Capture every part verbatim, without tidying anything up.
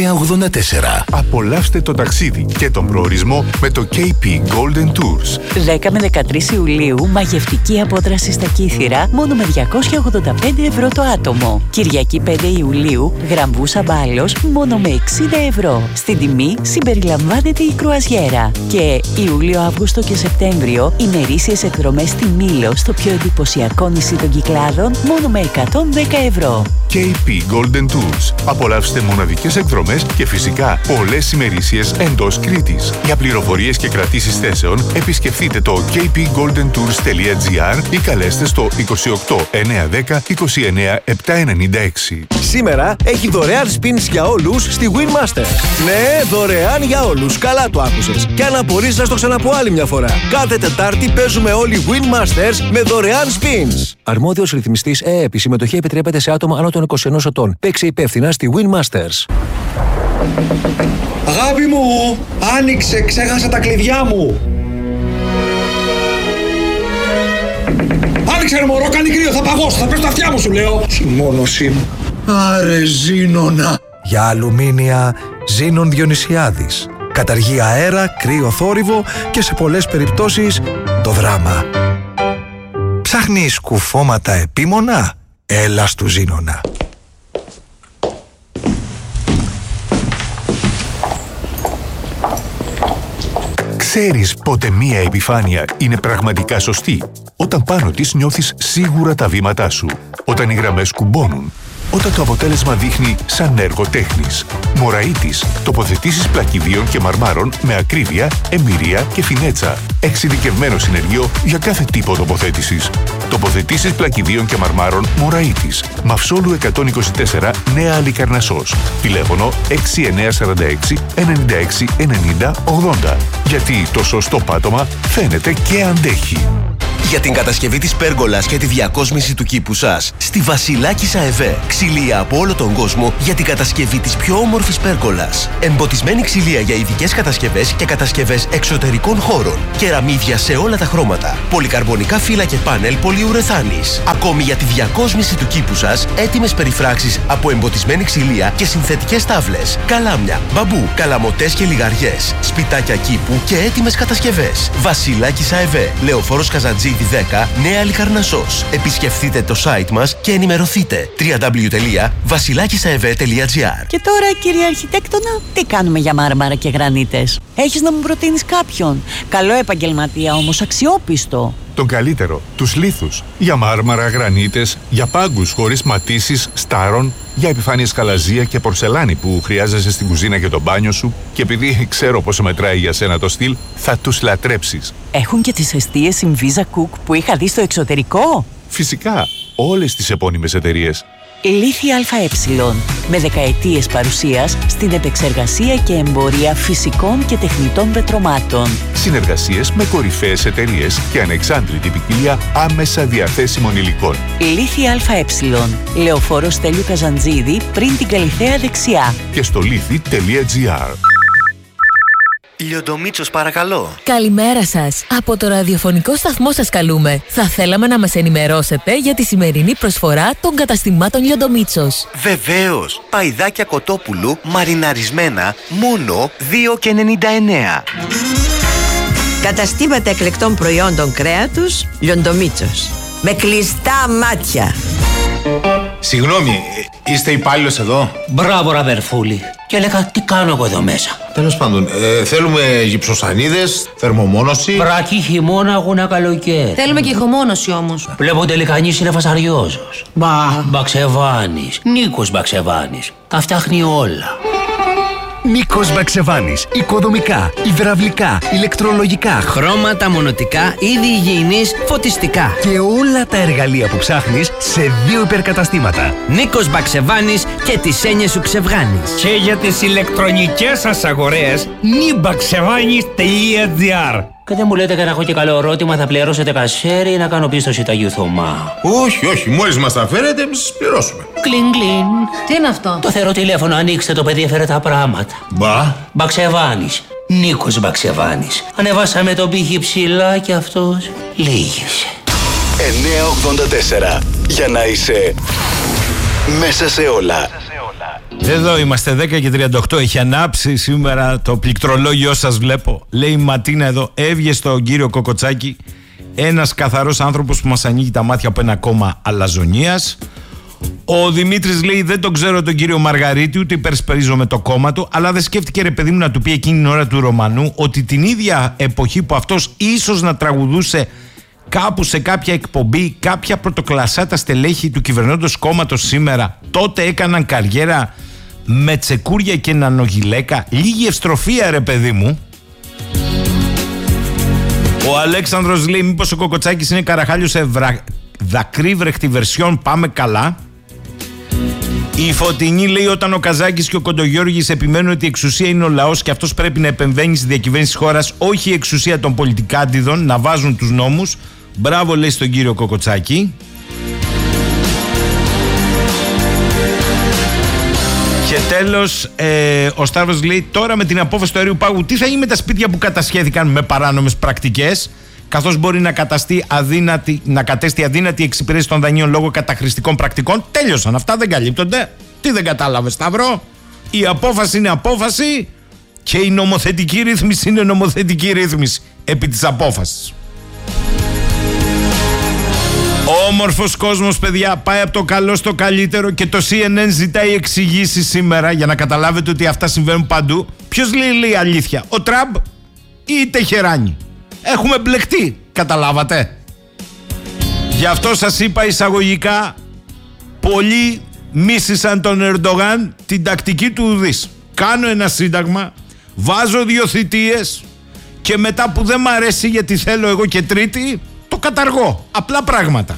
εννιά ογδόντα τέσσερα. Απολαύστε το ταξίδι και τον προορισμό με το κέι πι Golden Tours. δέκα με δεκατρείς Ιουλίου, μαγευτική απόδραση στα Κύθυρα, μόνο με διακόσια ογδόντα πέντε ευρώ το άτομο. Κυριακή πέντε Ιουλίου, Γραμβούσα Μπάλος, μόνο με εξήντα ευρώ. Στην τιμή συμπεριλαμβάνεται η κρουαζιέρα. Και Ιούλιο, Αύγουστο και Σεπτέμβριο, ημερήσιες εκδρομές στη Μήλο, στο πιο εντυπωσιακό νησί των Κυκλάδων, μόνο με εκατόν δέκα ευρώ. κέι πι Golden Tours. Απολαύστε μοναδικές εκδρομές και φυσικά πολλές ημερήσιες εντός Κρήτης. Για πληροφορίες και κρατήσεις θέσεων, επισκεφτείτε το κέι πι golden tours τελεία τζι άρ ή καλέστε στο είκοσι οκτώ εννιακόσια δέκα είκοσι εννέα επτακόσια ενενήντα έξι. Σήμερα έχει δωρεάν spins για όλους στη Winmasters. Ναι, δωρεάν για όλους. Καλά το άκουσες. Και αν απορείς, να στο ξαναπώ άλλη μια φορά. Κάθε Τετάρτη παίζουμε όλοι Winmasters με δωρεάν spins. Αρμόδιος ρυθμιστής ΕΕΠ. Η συμμετοχή επιτρέπεται σε άτομα άνω των είκοσι ενός ετών. Παίξε υπεύθυνα στη Winmasters. Αγάπη μου, άνοιξε, ξέχασα τα κλειδιά μου. Άνοιξε ρε μωρό, κάνει κρύο, θα παγώσω, θα πέσω τα αυτιά μου σου λέω. Συμμόνωσή μου. Άρε Ζήνονα. Για αλουμίνια, Ζήνων Διονυσιάδης. Καταργεί αέρα, κρύο, θόρυβο και σε πολλές περιπτώσεις το δράμα. Ψάχνεις κουφώματα επίμονα? Έλα στου Ζήνονα. Ξέρεις πότε μία επιφάνεια είναι πραγματικά σωστή? Όταν πάνω της νιώθεις σίγουρα τα βήματά σου. Όταν οι γραμμές κουμπώνουν. Όταν το αποτέλεσμα δείχνει σαν έργο τέχνης. Μωραΐτης. Τοποθετήσεις πλακιδίων και μαρμάρων με ακρίβεια, εμπειρία και φινέτσα. Εξειδικευμένο συνεργείο για κάθε τύπο τοποθέτησης. Τοποθετήσεις πλακιδίων και μαρμάρων Μωραΐτης. Μαυσόλου εκατόν είκοσι τέσσερα, Νέα Αλικαρνασσός. Τηλέφωνο έξι εννιά τέσσερα έξι εννιά έξι ενενήντα ογδόντα. Γιατί το σωστό πάτωμα φαίνεται και αντέχει. Για την κατασκευή της πέργολας και τη διακόσμηση του κήπου σας, στη Βασιλάκης ΑΕΒΕ. Ξυλία από όλο τον κόσμο για την κατασκευή της πιο όμορφης πέργολας. Εμποτισμένη ξυλία για ειδικές κατασκευές και κατασκευές εξωτερικών χώρων. Κεραμίδια σε όλα τα χρώματα. Πολυκαρμπονικά φύλλα και πάνελ πολυουρεθάνης. Ακόμη για τη διακόσμηση του κήπου σας, έτοιμες περιφράξεις από εμποτισμένη ξυλία και συνθετικές τάβλες. Καλάμια, μπαμπού, καλαμοτές και λιγαριές. Σπιτάκια κήπου και έτοιμες κατασκευές. Βασιλάκης ΑΕΒΕ. Λεωφόρος Καζαντζίδη δέκα, Νέα Λικαρνασσός. Επισκεφτείτε το site μας και ενημερωθείτε. double-u double-u double-u τελεία βασιλάκισαεβέ τελεία τζι άρ. Και τώρα, κύριε Αρχιτέκτονα, τι κάνουμε για μάρμαρα και γρανίτες? Έχεις να μου προτείνεις κάποιον? Καλό επαγγελματία όμως, αξιόπιστο. Τον καλύτερο, τους λίθους. Για μάρμαρα, γρανίτες, για πάγκους χωρίς ματίσεις, στάρων, για επιφάνειες καλαζία και πορσελάνη που χρειάζεσαι στην κουζίνα και το μπάνιο σου, και επειδή ξέρω πόσο μετράει για σένα το στυλ, θα τους λατρέψεις. Έχουν και τις εστίες Inviza Cook που είχα δει στο εξωτερικό. Φυσικά, όλες τις επώνυμες εταιρείες. Λίθη ΑΕ, με δεκαετίες παρουσίας στην επεξεργασία και εμπορία φυσικών και τεχνητών πετρωμάτων. Συνεργασίες με κορυφαίες εταιρείες και ανεξάντλητη ποικιλία άμεσα διαθέσιμων υλικών. Λίθη ΑΕ, Λεωφόρος Στέλιου Καζαντζίδη, πριν την Καλιθέα δεξιά. Και στο λίθη τελεία τζι άρ. Λιοντομίτσος, παρακαλώ. Καλημέρα σας. Από το ραδιοφωνικό σταθμό σας καλούμε. Θα θέλαμε να μας ενημερώσετε για τη σημερινή προσφορά των καταστημάτων Λιοντομίτσος. Βεβαίως. Παϊδάκια κοτόπουλου μαριναρισμένα μόνο δύο και ενενήντα εννέα. Καταστήματα εκλεκτών προϊόντων κρέατος Λιοντομίτσος. Με κλειστά μάτια. Συγγνώμη, είστε υπάλληλος εδώ? Μπράβο, ραδερφούλη. Και έλεγα, τι κάνω εγώ εδώ μέσα? Τέλος πάντων, ε, θέλουμε γυψοσανίδες, θερμομόνωση. Βρακή, χειμώνα, αγώνα, καλοκαίρι. Θέλουμε και ηχομόνωση όμως. Βλέπω τελικανής είναι φασαριόζος. Μπα. Μπαξεβάνης. Νίκος Μπαξεβάνης. Τα φτιάχνει όλα. Νίκος Μπαξεβάνης. Οικοδομικά, υδραυλικά, ηλεκτρολογικά, χρώματα, μονοτικά, είδη υγιεινής, φωτιστικά. Και όλα τα εργαλεία που ψάχνεις σε δύο υπερκαταστήματα. Νίκος Μπαξεβάνης και τις έννοιες σου ξεβγάνεις. Και για τις ηλεκτρονικές σας αγορές, νιμπαξεβάνης τελεία τζι άρ. Και δεν μου λέτε και να έχω και καλό ερώτημα, θα πληρώσετε κασέρι ή να κάνω πίστοση Ταγίου Θωμά? Όχι, όχι, μόλις μας τα φέρετε, σας πληρώσουμε. Κλιν, κλιν. Τι είναι αυτό? Το θερό τηλέφωνο, ανοίξτε το, παιδί έφερε τα πράγματα. Μπα. Μπαξεβάνης. Νίκος Μπαξεβάνης. Ανεβάσαμε τον πύχη ψηλά και αυτός λύγησε. εννιά ογδόντα τέσσερα. Για να είσαι μέσα σε όλα. Εδώ είμαστε, δέκα και τριάντα οκτώ. Έχει ανάψει σήμερα το πληκτρολόγιο σας βλέπω. Λέει η Ματίνα εδώ, έβγε στον κύριο Κοκοτσάκη ένας καθαρός άνθρωπος που μας ανοίγει τα μάτια από ένα κόμμα αλαζονίας. Ο Δημήτρης λέει, δεν τον ξέρω τον κύριο Μαργαρίτη, ούτε υπερσπερίζομαι το κόμμα του, αλλά δεν σκέφτηκε ρε παιδί μου να του πει εκείνη την ώρα του Ρωμανού ότι την ίδια εποχή που αυτός ίσως να τραγουδούσε κάπου σε κάποια εκπομπή, κάποια πρωτοκλασσάτα στελέχη του κυβερνώντος κόμματος σήμερα, τότε έκαναν καριέρα με τσεκούρια και νανογιλέκα. Λίγη ευστροφία ρε παιδί μου. Ο Αλέξανδρος λέει, μήπως ο Κοκοτσάκης είναι καραχάλιος σε βρα... δακρύβρεχτη βερσιόν, πάμε καλά. Η Φωτεινή λέει, όταν ο Καζάκης και ο Κοντογιώργης επιμένουν ότι η εξουσία είναι ο λαός και αυτός πρέπει να επεμβαίνει στη διακυβέρνηση της χώρας, όχι η εξουσία των πολιτικάντιδων να βάζουν τους νόμους. Μπράβο λέει στον κύριο Κοκοτσάκη. Και τέλος, ε, ο Σταύρος λέει, τώρα με την απόφαση του αερίου πάγου, τι θα γίνει με τα σπίτια που κατασχέθηκαν με παράνομες πρακτικές, καθώς μπορεί να, καταστεί αδύνατη, να κατέστη αδύνατη η εξυπηρέτηση των δανείων λόγω καταχρηστικών πρακτικών. Τέλειωσαν αυτά, δεν καλύπτονται. Τι δεν κατάλαβες, Σταύρο? Η απόφαση είναι απόφαση και η νομοθετική ρύθμιση είναι νομοθετική ρύθμιση επί της απόφασης. Ο όμορφος κόσμος, παιδιά, πάει από το καλό στο καλύτερο και το σι εν εν ζητάει εξηγήσεις σήμερα για να καταλάβετε ότι αυτά συμβαίνουν παντού. Ποιος λέει, λέει αλήθεια, ο Τραμπ ή η Τεχεράνη? Έχουμε μπλεχτεί, καταλάβατε. Γι' αυτό σας είπα εισαγωγικά, πολλοί μίσησαν τον Ερντογάν την τακτική του ουδής. Κάνω ένα σύνταγμα, βάζω δύο θητείες και μετά που δεν μ' αρέσει γιατί θέλω εγώ και τρίτη, το καταργώ. Απλά πράγματα.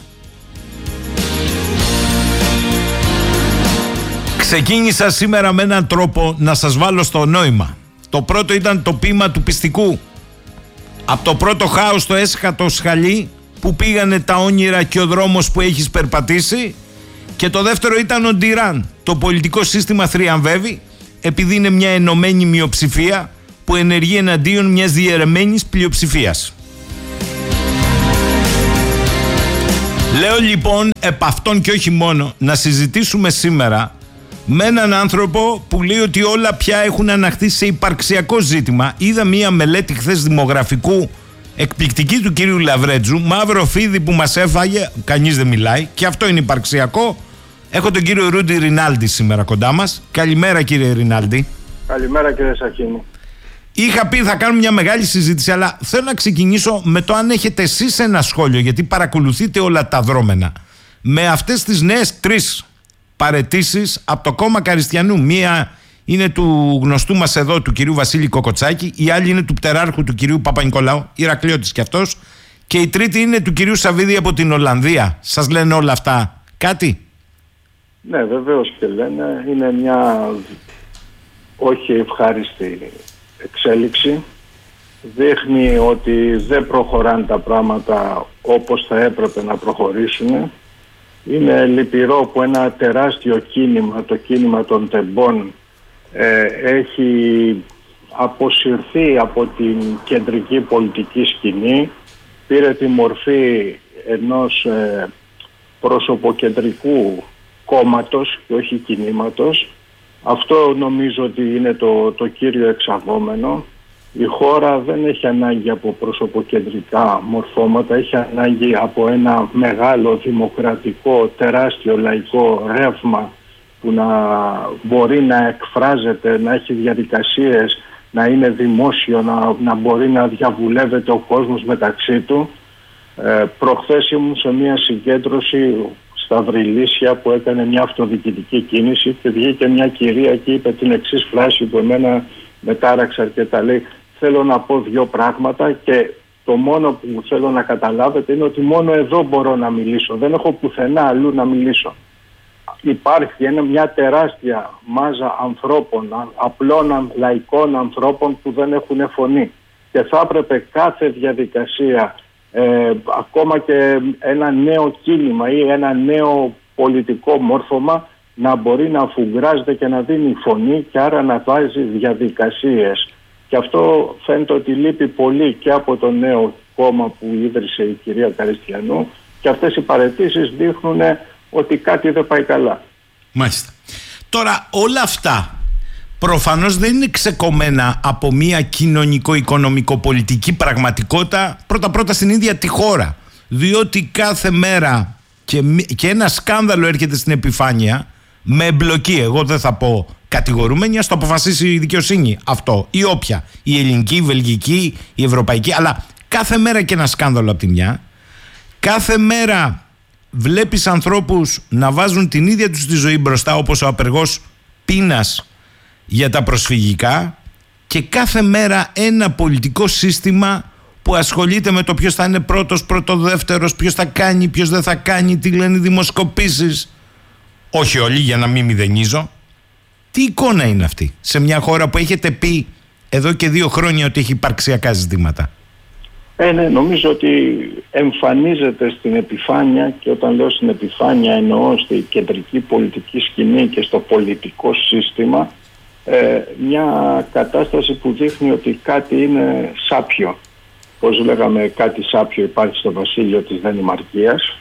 Ξεκίνησα σήμερα με έναν τρόπο να σας βάλω στο νόημα. Το πρώτο ήταν το ποίημα του πιστικού. Από το πρώτο χάος το έσχατο σχαλί που πήγανε τα όνειρα και ο δρόμος που έχεις περπατήσει. Και το δεύτερο ήταν ο Ντιράν. Το πολιτικό σύστημα θριαμβεύει επειδή είναι μια ενωμένη μειοψηφία που ενεργεί εναντίον μιας διαιρεμένης πλειοψηφίας. Λέω λοιπόν επ' αυτόν και όχι μόνο να συζητήσουμε σήμερα με έναν άνθρωπο που λέει ότι όλα πια έχουν αναχθεί σε υπαρξιακό ζήτημα. Είδα μία μελέτη χθες δημογραφικού εκπληκτική του κυρίου Λαβρέτζου, μαύρο φίδι που μας έφαγε, κανείς δεν μιλάει και αυτό είναι υπαρξιακό. Έχω τον κύριο Ρούντι Ρινάλντι σήμερα κοντά μας. Καλημέρα κύριε Ρινάλντι. Καλημέρα κύριε Σαχίνη. Είχα πει θα κάνουμε μια μεγάλη συζήτηση, αλλά θέλω να ξεκινήσω με το αν έχετε εσείς ένα σχόλιο, γιατί παρακολουθείτε όλα τα δρόμενα. Με αυτές τις νέες τρεις παραιτήσεις από το κόμμα Καριστιανού. Μία είναι του γνωστού μας εδώ, του κυρίου Βασίλη Κοκοτσάκη, η άλλη είναι του πτεράρχου του κυρίου Παπα-Νικολάου, Ηρακλειώτης κι αυτός, και η τρίτη είναι του κυρίου Σαββίδη από την Ολλανδία. Σας λένε όλα αυτά κάτι? Ναι, βεβαίως και λένε. Είναι μια όχι ευχάριστη εξέλιξη. Δείχνει ότι δεν προχωράνε τα πράγματα όπως θα έπρεπε να προχωρήσουν. Είναι λυπηρό που ένα τεράστιο κίνημα, το κίνημα των τεμπών, ε, έχει αποσυρθεί από την κεντρική πολιτική σκηνή, πήρε τη μορφή ενός ε, προσωποκεντρικού κόμματος και όχι κινήματος. Αυτό νομίζω ότι είναι το, το κύριο εξαγόμενο. Η χώρα δεν έχει ανάγκη από προσωποκεντρικά μορφώματα, έχει ανάγκη από ένα μεγάλο δημοκρατικό, τεράστιο λαϊκό ρεύμα που να μπορεί να εκφράζεται, να έχει διαδικασίες, να είναι δημόσιο, να, να μπορεί να διαβουλεύεται ο κόσμος μεταξύ του. Ε, προχθές ήμουν σε μια συγκέντρωση στα Βρυλίσια που έκανε μια αυτοδιοικητική κίνηση και βγήκε μια κυρία και είπε την εξής φράση που εμένα με τάραξε αρκετά. Λέει, θέλω να πω δύο πράγματα και το μόνο που θέλω να καταλάβετε είναι ότι μόνο εδώ μπορώ να μιλήσω. Δεν έχω πουθενά αλλού να μιλήσω. Υπάρχει ένα, μια τεράστια μάζα ανθρώπων, απλών λαϊκών ανθρώπων που δεν έχουν φωνή. Και θα έπρεπε κάθε διαδικασία, ε, ακόμα και ένα νέο κίνημα ή ένα νέο πολιτικό μόρφωμα να μπορεί να αφουγκράζεται και να δίνει φωνή και άρα να βάζει διαδικασίες. Και αυτό φαίνεται ότι λείπει πολύ και από το νέο κόμμα που ίδρυσε η κυρία Καριστιανού και αυτές οι παραιτήσεις δείχνουν ότι κάτι δεν πάει καλά. Μάλιστα. Τώρα όλα αυτά προφανώς δεν είναι ξεκομμένα από μια κοινωνικο-οικονομικο-πολιτική πραγματικότητα πρώτα-πρώτα στην ίδια τη χώρα. Διότι κάθε μέρα και, και ένα σκάνδαλο έρχεται στην επιφάνεια με εμπλοκή, εγώ δεν θα πω κατηγορούμενοι, ας το αποφασίσει η δικαιοσύνη αυτό ή όποια, η ελληνική, η βελγική, η ευρωπαϊκή, αλλά κάθε μέρα και ένα σκάνδαλο από τη μια, κάθε μέρα βλέπεις ανθρώπους να βάζουν την ίδια τους τη ζωή μπροστά, όπως ο απεργός πείνας για τα προσφυγικά, και κάθε μέρα ένα πολιτικό σύστημα που ασχολείται με το ποιος θα είναι πρώτος, πρωτοδεύτερος, ποιος θα κάνει, ποιος δεν θα κάνει, τι λένε οι δημοσκοπήσεις. Όχι όλοι, για να μην μηδενίζω. Τι εικόνα είναι αυτή σε μια χώρα που έχετε πει εδώ και δύο χρόνια ότι έχει υπαρξιακά ζητήματα? Ε, ναι, νομίζω ότι εμφανίζεται στην επιφάνεια, και όταν λέω στην επιφάνεια εννοώ στη κεντρική πολιτική σκηνή και στο πολιτικό σύστημα, ε, μια κατάσταση που δείχνει ότι κάτι είναι σάπιο. Πώς λέγαμε, κάτι σάπιο υπάρχει στο βασίλειο της Δανημαρκίας,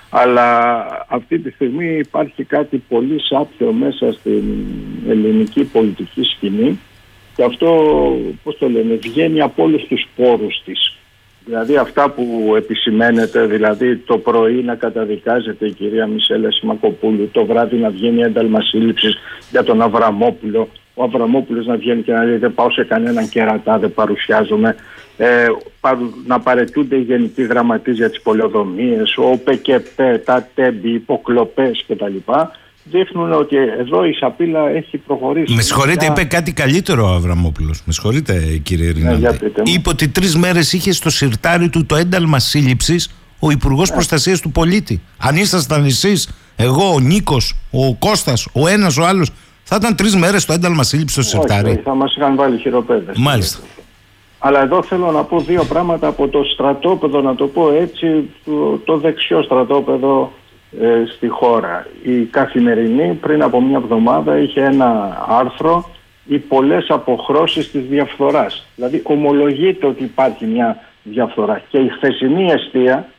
αλλά αυτή τη στιγμή υπάρχει κάτι πολύ σάπιο μέσα στην ελληνική πολιτική σκηνή, και αυτό, πώς το λένε, βγαίνει από όλους τους πόρους της. Δηλαδή αυτά που επισημαίνεται, δηλαδή το πρωί να καταδικάζεται η κυρία Μισέλα Σιμακοπούλου, το βράδυ να βγαίνει ένταλμα σύλληψης για τον Αβραμόπουλο, ο Αβραμόπουλος να βγαίνει και να λέει δεν πάω σε κανέναν κερατά, δεν παρουσιάζομαι, ε, να παραιτούνται οι γενικοί γραμματείς για τις πολεοδομίες, ο ΠΚΠ, τα τέμπη, υποκλοπές κτλ. Δείχνουν ότι εδώ η σαπίλα έχει προχωρήσει. Με συγχωρείτε, είπε κάτι καλύτερο ο Αβραμόπουλος. Με συγχωρείτε, κύριε Ρινάλντε. Ναι, είπε ότι τρεις μέρες είχε στο σιρτάρι του το ένταλμα σύλληψης ο Υπουργός ναι. Προστασίας του Πολίτη. Αν ήσασταν εσείς, εγώ, ο Νίκος, ο Κώστας, ο ένας, ο άλλος, θα ήταν τρεις μέρες το ένταλμα σύλληψης στο σιρτάρι. Όχι, θα μας είχαν βάλει χειροπέδες. Μάλιστα. Αλλά εδώ θέλω να πω δύο πράγματα από το στρατόπεδο, να το πω έτσι, το, το δεξιό στρατόπεδο ε, στη χώρα. Η Καθημερινή πριν από μια εβδομάδα είχε ένα άρθρο, οι πολλές αποχρώσεις της διαφθοράς. Δηλαδή ομολογείται ότι υπάρχει μια διαφθορά. Και η χθεσινή εστία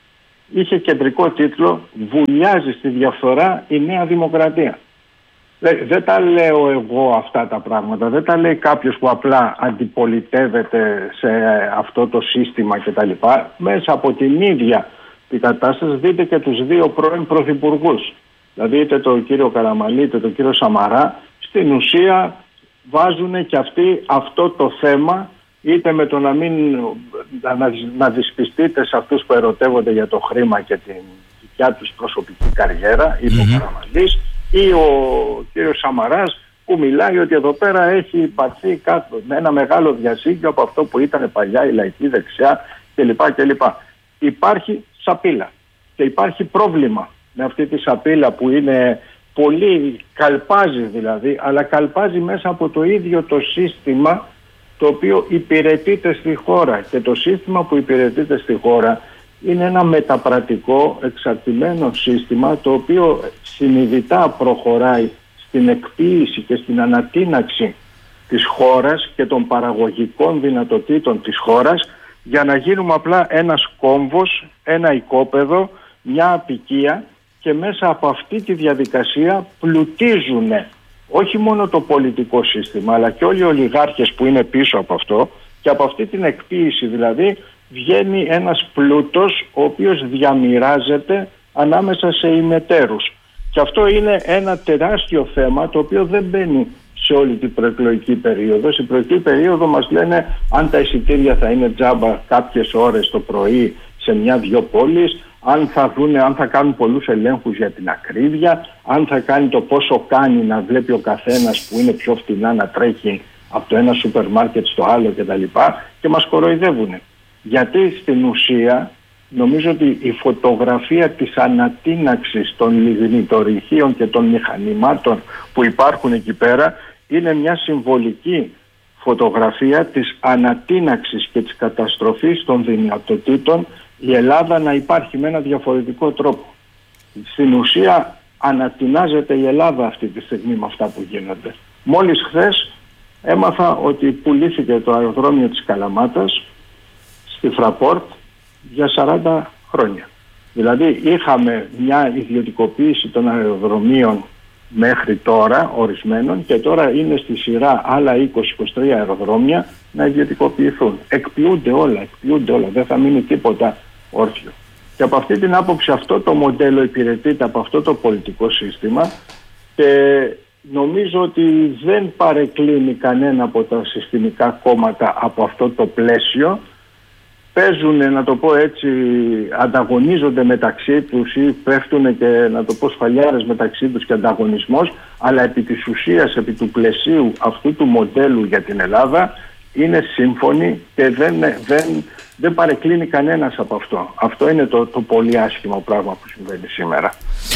είχε κεντρικό τίτλο «Βουλιάζει στη διαφθορά η Νέα Δημοκρατία». Δεν, δεν τα λέω εγώ αυτά τα πράγματα, δεν τα λέει κάποιος που απλά αντιπολιτεύεται σε αυτό το σύστημα κτλ. Μέσα από την ίδια την κατάσταση δείτε και τους δύο πρώην πρωθυπουργούς. Δηλαδή είτε τον κύριο Καραμανλή είτε τον κύριο Σαμαρά, στην ουσία βάζουν και αυτοί αυτό το θέμα, είτε με το να μην να, να δυσπιστείτε σε αυτούς που ερωτεύονται για το χρήμα και την δικιά τους προσωπική καριέρα, είτε mm-hmm. ο Καραμανλής, ή ο κύριος Σαμαράς, που μιλάει ότι εδώ πέρα έχει υπαρθεί κάτω, με ένα μεγάλο διασύγκιο από αυτό που ήταν παλιά η λαϊκή δεξιά κλπ. κλπ. Υπάρχει σαπίλα και υπάρχει πρόβλημα με αυτή τη σαπίλα που είναι πολύ, καλπάζει δηλαδή, αλλά καλπάζει μέσα από το ίδιο το σύστημα το οποίο υπηρετείται στη χώρα, και το σύστημα που υπηρετείται στη χώρα είναι ένα μεταπρατικό εξαρτημένο σύστημα το οποίο συνειδητά προχωράει στην εκποίηση και στην ανατείναξη της χώρας και των παραγωγικών δυνατοτήτων της χώρας, για να γίνουμε απλά ένας κόμβος, ένα οικόπεδο, μια απικία, και μέσα από αυτή τη διαδικασία πλουτίζουν όχι μόνο το πολιτικό σύστημα αλλά και όλοι οι ολιγάρχες που είναι πίσω από αυτό, και από αυτή την εκποίηση δηλαδή βγαίνει ένας πλούτος ο οποίος διαμοιράζεται ανάμεσα σε ημετέρους. Και αυτό είναι ένα τεράστιο θέμα το οποίο δεν μπαίνει σε όλη την προεκλογική περίοδο. Στην προεκλογική περίοδο μας λένε αν τα εισιτήρια θα είναι τζάμπα κάποιες ώρες το πρωί σε μια-δυο πόλεις, αν θα, δούνε, αν θα κάνουν πολλούς ελέγχους για την ακρίβεια, αν θα κάνει το πόσο κάνει να βλέπει ο καθένας που είναι πιο φτηνά να τρέχει από το ένα σούπερ μάρκετ στο άλλο κτλ. Και μας κοροϊδεύουν. Γιατί στην ουσία νομίζω ότι η φωτογραφία της ανατείναξης των λιγνητορυχείων και των μηχανημάτων που υπάρχουν εκεί πέρα είναι μια συμβολική φωτογραφία της ανατείναξης και της καταστροφής των δυνατοτήτων η Ελλάδα να υπάρχει με ένα διαφορετικό τρόπο. Στην ουσία ανατινάζεται η Ελλάδα αυτή τη στιγμή με αυτά που γίνονται. Μόλις χθες έμαθα ότι πουλήθηκε το αεροδρόμιο της Καλαμάτας στη Fraport για σαράντα χρόνια. Δηλαδή είχαμε μια ιδιωτικοποίηση των αεροδρομίων μέχρι τώρα ορισμένων, και τώρα είναι στη σειρά άλλα είκοσι με είκοσι τρία αεροδρόμια να ιδιωτικοποιηθούν. Εκποιούνται όλα, εκποιούνται όλα, δεν θα μείνει τίποτα όρθιο. Και από αυτή την άποψη αυτό το μοντέλο υπηρετείται από αυτό το πολιτικό σύστημα και νομίζω ότι δεν παρεκκλίνει κανένα από τα συστημικά κόμματα από αυτό το πλαίσιο. Παίζουν, να το πω έτσι, ανταγωνίζονται μεταξύ τους ή πέφτουν και, να το πω, σφαλιάρες μεταξύ τους και ανταγωνισμός, αλλά επί της ουσίας, επί του πλαισίου αυτού του μοντέλου για την Ελλάδα είναι σύμφωνοι και δεν, δεν, δεν παρεκκλίνει κανένας από αυτό. Αυτό είναι το, το πολύ άσχημο πράγμα που συμβαίνει σήμερα.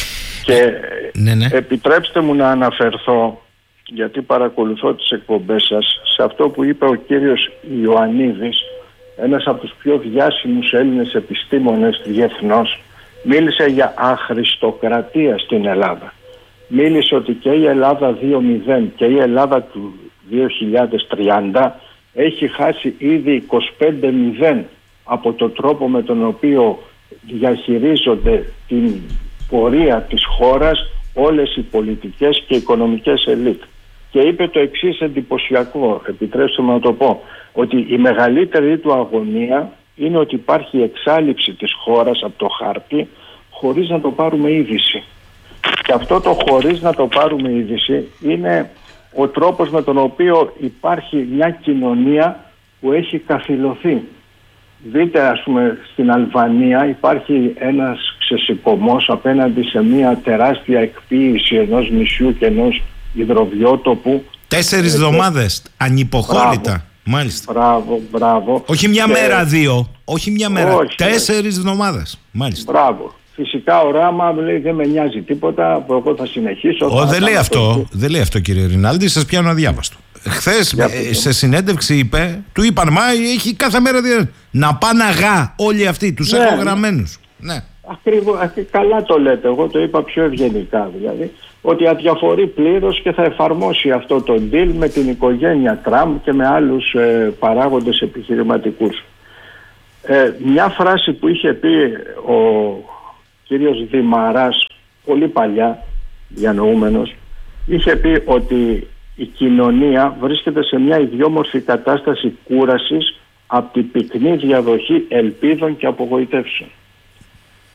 Και ναι, ναι. επιτρέψτε μου να αναφερθώ, γιατί παρακολουθώ τις εκπομπές σας, σε αυτό που είπε ο κύριος Ιωαννίδης, ένας από τους πιο διάσημους Έλληνες επιστήμονες διεθνώς. Μίλησε για αχρηστοκρατία στην Ελλάδα. Μίλησε ότι και η Ελλάδα δύο μηδέν και η Ελλάδα του δύο χιλιάδες τριάντα έχει χάσει ήδη είκοσι πέντε μηδέν από τον τρόπο με τον οποίο διαχειρίζονται την πορεία της χώρας όλες οι πολιτικές και οικονομικές ελίτ. Και είπε το εξής εντυπωσιακό, επιτρέψτε μου να το πω, ότι η μεγαλύτερη του αγωνία είναι ότι υπάρχει εξάλειψη της χώρας από το χάρτη χωρίς να το πάρουμε είδηση. Και αυτό το χωρίς να το πάρουμε είδηση είναι ο τρόπος με τον οποίο υπάρχει μια κοινωνία που έχει καθυλωθεί. Δείτε, ας πούμε, στην Αλβανία υπάρχει ένας ξεσηκωμός απέναντι σε μια τεράστια εκποίηση ενός νησιού και ενός υδροβιότοπου. Τέσσερις εβδομάδες, ανυποχώρητα. Μπράβο. Μάλιστα. Μπράβο, μπράβο. Όχι μια και... μέρα, δύο. Όχι μια μέρα. Όχι, τέσσερις εβδομάδες. Μάλιστα. Μπράβο. Φυσικά οράμα, λέει, δεν με νοιάζει τίποτα. Εγώ θα συνεχίσω. Ο, θα δεν, λέει αυτό, το... δεν λέει αυτό, κύριε Ρινάλντι. Σας πιάνω αδιάβαστο. Χθες ε, σε συνέντευξη είπε, του είπαν, μα έχει κάθε μέρα δια... να πάνε αγά όλοι αυτοί. Τους ναι, έχω γραμμένους. Ναι. Ακριβώς, καλά το λέτε. Εγώ το είπα πιο ευγενικά, δηλαδή. Ότι αδιαφορεί πλήρως και θα εφαρμόσει αυτό το deal με την οικογένεια Τραμπ και με άλλους ε, παράγοντες επιχειρηματικούς. Ε, μια φράση που είχε πει ο κύριος Δημαράς πολύ παλιά, διανοούμενος, είχε πει ότι η κοινωνία βρίσκεται σε μια ιδιόμορφη κατάσταση κούρασης από την πυκνή διαδοχή ελπίδων και απογοητεύσεων.